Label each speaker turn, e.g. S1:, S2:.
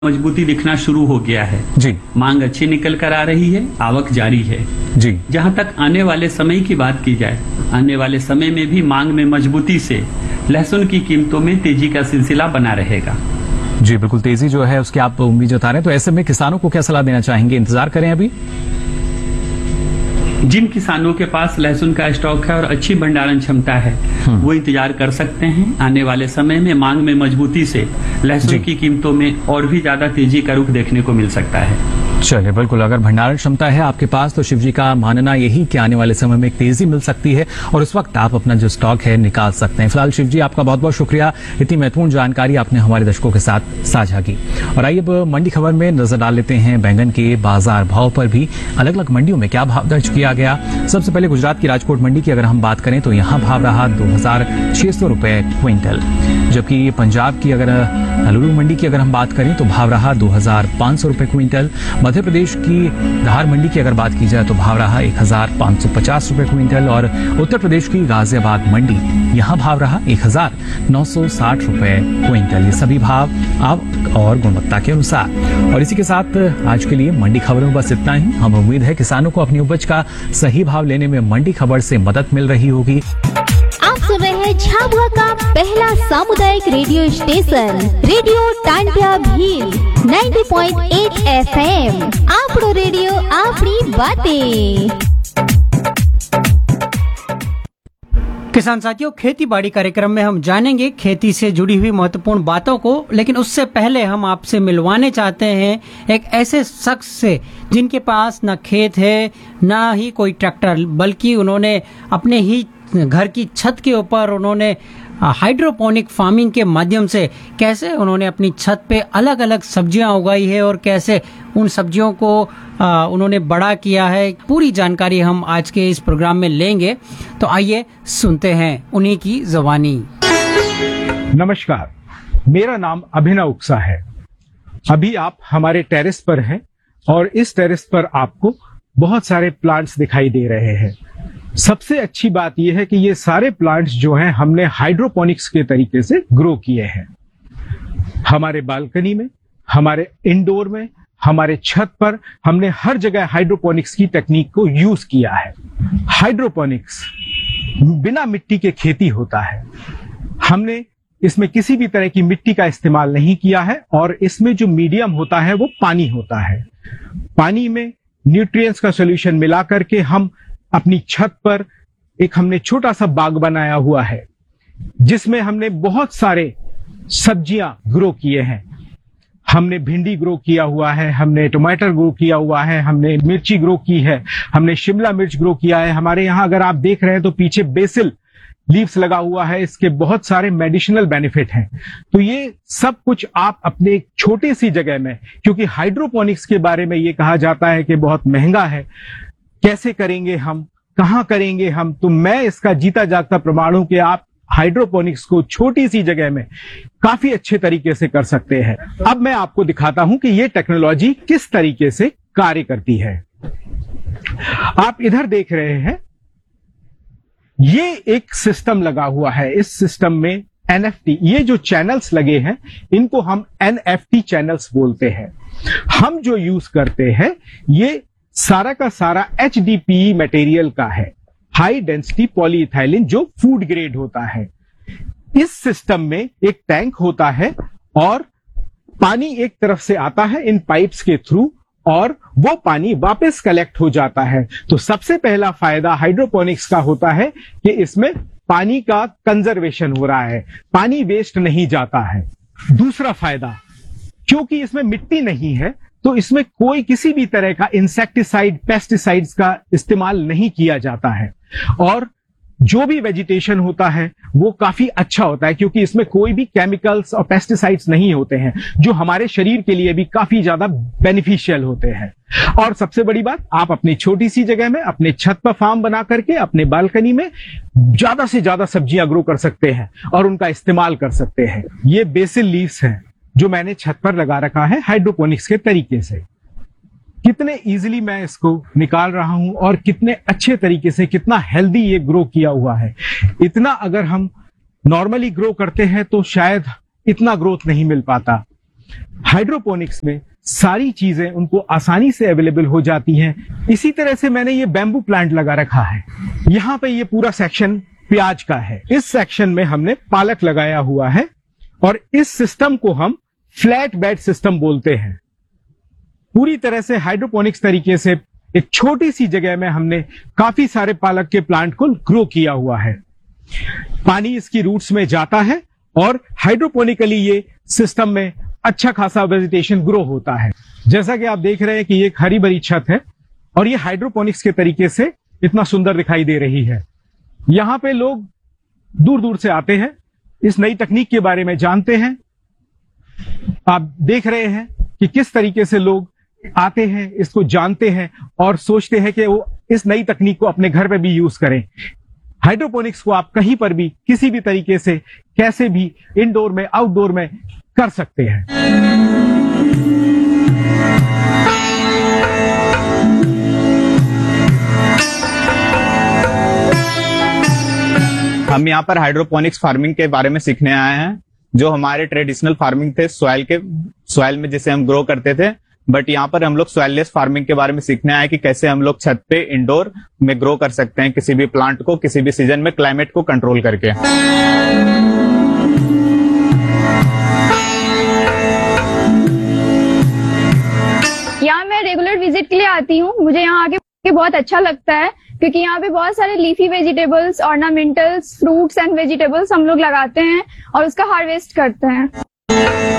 S1: मजबूती दिखना शुरू हो गया है।
S2: जी
S1: मांग अच्छी निकल कर आ रही है, आवक जारी है।
S2: जी
S1: जहां तक आने वाले समय की बात की जाए, आने वाले समय में भी मांग में मजबूती से लहसुन की कीमतों में तेजी का सिलसिला बना रहेगा।
S2: जी बिल्कुल, तेजी जो है उसकी आप उम्मीद जता रहे हैं, तो ऐसे में किसानों को क्या सलाह देना चाहेंगे? इंतजार करें अभी?
S1: जिन किसानों के पास लहसुन का स्टॉक है और अच्छी भंडारण क्षमता है, वो इंतजार कर सकते हैं। आने वाले समय में मांग में मजबूती से लहसुन की कीमतों में और भी ज्यादा तेजी का रुख देखने को मिल सकता है।
S2: चलिए बिल्कुल, अगर भंडारण क्षमता है आपके पास तो शिव जी का मानना यही कि आने वाले समय में एक तेजी मिल सकती है और उस वक्त आप अपना जो स्टॉक है निकाल सकते हैं। फिलहाल शिव जी आपका बहुत बहुत शुक्रिया, इतनी महत्वपूर्ण जानकारी आपने हमारे दर्शकों के साथ साझा की। और आइए अब मंडी खबर में नजर डाल लेते हैं बैंगन के बाजार भाव पर भी अलग अलग मंडियों में क्या भाव दर्ज किया गया। सबसे पहले गुजरात की राजकोट मंडी की अगर हम बात करें तो यहाँ भाव रहा 2,600 रुपए क्विंटल, जबकि पंजाब की अगर लुलू मंडी की अगर हम बात करें तो भाव रहा 2,500 रुपए क्विंटल। मध्य प्रदेश की धार मंडी की अगर बात की जाए तो भाव रहा 1,550 रुपए क्विंटल और उत्तर प्रदेश की गाजियाबाद मंडी यहाँ भाव रहा 1,960 रुपए क्विंटल। ये सभी भाव आवक और गुणवत्ता के अनुसार। और इसी के साथ आज के लिए मंडी खबरों में बस इतना ही। हम उम्मीद है किसानों को अपनी उपज का सही भाव लेने में मंडी खबर से मदद मिल रही होगी।
S3: आप सुन रहे हैं झाबुआ का पहला सामुदायिक radio station radio Tantia Bhil 90.8 FM। आपरो radio आपरी बातें।
S4: किसान साथियों, खेती बाड़ी कार्यक्रम में हम जानेंगे खेती से जुड़ी हुई महत्वपूर्ण बातों को, लेकिन उससे पहले हम आपसे मिलवाने चाहते हैं एक ऐसे शख्स से जिनके पास न खेत है न ही कोई ट्रैक्टर, बल्कि उन्होंने अपने ही घर की छत के ऊपर उन्होंने हाइड्रोपोनिक फार्मिंग के माध्यम से कैसे उन्होंने अपनी छत पे अलग अलग सब्जियां उगाई है और कैसे उन सब्जियों को उन्होंने बड़ा किया है। पूरी जानकारी हम आज के इस प्रोग्राम में लेंगे, तो आइए सुनते हैं उन्हीं की ज़बानी।
S5: नमस्कार, मेरा नाम अभिनव उक्सा है। अभी आप हमारे टेरेस पर हैं और इस टेरेस पर आपको बहुत सारे प्लांट्स दिखाई दे रहे हैं। सबसे अच्छी बात यह है कि ये सारे प्लांट्स जो हैं हमने हाइड्रोपोनिक्स के तरीके से ग्रो किए हैं। हमारे बालकनी में, हमारे इंडोर में, हमारे छत पर हमने हर जगह हाइड्रोपोनिक्स की टेक्निक को यूज किया है। हाइड्रोपोनिक्स बिना मिट्टी के खेती होता है। हमने इसमें किसी भी तरह की मिट्टी का इस्तेमाल नहीं किया है और इसमें जो मीडियम होता है वो पानी होता है। पानी में न्यूट्रिएंट्स का सॉल्यूशन मिला करके हम अपनी छत पर एक हमने छोटा सा बाग बनाया हुआ है जिसमें हमने बहुत सारे सब्जियां ग्रो किए हैं। हमने भिंडी ग्रो किया हुआ है, हमने टमाटर ग्रो किया हुआ है, हमने मिर्ची ग्रो की है, हमने शिमला मिर्च ग्रो किया है। हमारे यहाँ अगर आप देख रहे हैं तो पीछे बेसिल लीव्स लगा हुआ है, इसके बहुत सारे मेडिसिनल बेनिफिट हैं। तो ये सब कुछ आप अपने एक छोटी सी जगह में, क्योंकि हाइड्रोपोनिक्स के बारे में ये कहा जाता है कि बहुत महंगा है, कैसे करेंगे हम, कहां करेंगे हम, तो मैं इसका जीता जागता प्रमाण हूं कि आप हाइड्रोपोनिक्स को छोटी सी जगह में काफी अच्छे तरीके से कर सकते हैं। अब मैं आपको दिखाता हूं कि ये टेक्नोलॉजी किस तरीके से कार्य करती है। आप इधर देख रहे हैं, ये एक सिस्टम लगा हुआ है। इस सिस्टम में एनएफटी, ये जो चैनल्स लगे हैं इनको हम एनएफटी चैनल्स बोलते हैं। हम जो यूज करते हैं ये सारा का सारा एचडीपीई मटेरियल का है, हाई डेंसिटी पॉलीइथाइलिन, जो फूड ग्रेड होता है। इस सिस्टम में एक टैंक होता है और पानी एक तरफ से आता है इन पाइप्स के थ्रू और वो पानी वापस कलेक्ट हो जाता है। तो सबसे पहला फायदा हाइड्रोपोनिक्स का होता है कि इसमें पानी का कंजर्वेशन हो रहा है, पानी वेस्ट नहीं जाता है। दूसरा फायदा, क्योंकि इसमें मिट्टी नहीं है तो इसमें कोई किसी भी तरह का इंसेक्टिसाइड, पेस्टिसाइड्स का इस्तेमाल नहीं किया जाता है और जो भी वेजिटेशन होता है वो काफी अच्छा होता है, क्योंकि इसमें कोई भी केमिकल्स और पेस्टिसाइड्स नहीं होते हैं जो हमारे शरीर के लिए भी काफी ज्यादा बेनिफिशियल होते हैं। और सबसे बड़ी बात, आप अपनी छोटी सी जगह में अपने छत पर फार्म बना करके अपने बालकनी में ज्यादा से ज्यादा सब्जियां ग्रो कर सकते हैं और उनका इस्तेमाल कर सकते हैं। ये बेसिल लीव्स हैं जो मैंने छत पर लगा रखा है हाइड्रोपोनिक्स के तरीके से। कितने इजीली मैं इसको निकाल रहा हूं और कितने अच्छे तरीके से, कितना हेल्दी ये ग्रो किया हुआ है। इतना अगर हम नॉर्मली ग्रो करते हैं तो शायद इतना ग्रोथ नहीं मिल पाता। हाइड्रोपोनिक्स में सारी चीजें उनको आसानी से अवेलेबल हो जाती हैं। इसी तरह से मैंने ये बैम्बू प्लांट लगा रखा है। यहाँ पे ये पूरा सेक्शन प्याज का है। इस सेक्शन में हमने पालक लगाया हुआ है और इस सिस्टम को हम फ्लैट बेड सिस्टम बोलते हैं। पूरी तरह से हाइड्रोपोनिक्स तरीके से एक छोटी सी जगह में हमने काफी सारे पालक के प्लांट को ग्रो किया हुआ है। पानी इसकी रूट्स में जाता है और हाइड्रोपोनिकली ये सिस्टम में अच्छा खासा वेजिटेशन ग्रो होता है। जैसा कि आप देख रहे हैं कि ये एक हरी भरी छत है और ये हाइड्रोपोनिक्स के तरीके से इतना सुंदर दिखाई दे रही है। यहाँ पे लोग दूर दूर से आते हैं, इस नई तकनीक के बारे में जानते हैं। आप देख रहे हैं कि किस तरीके से लोग आते हैं, इसको जानते हैं और सोचते हैं कि वो इस नई तकनीक को अपने घर पे भी यूज करें। हाइड्रोपोनिक्स को आप कहीं पर भी किसी भी तरीके से कैसे भी इंडोर में आउटडोर में कर सकते हैं।
S6: हम यहाँ पर हाइड्रोपोनिक्स फार्मिंग के बारे में सीखने आए हैं। जो हमारे ट्रेडिशनल फार्मिंग थे सॉइल में जिसे हम ग्रो करते थे, बट यहाँ पर हम लोग सॉइललेस फार्मिंग के बारे में सीखने आए कि कैसे हम लोग छत पे इंडोर में ग्रो कर सकते हैं किसी भी प्लांट को किसी भी सीजन में क्लाइमेट को कंट्रोल करके।
S7: यहाँ मैं रेगुलर विजिट के लिए आती हूँ। मुझे यहाँ आके बहुत अच्छा लगता है क्योंकि यहाँ पे बहुत सारे leafy vegetables, ornamentals, fruits and vegetables हम लोग लगाते हैं और उसका हार्वेस्ट करते हैं।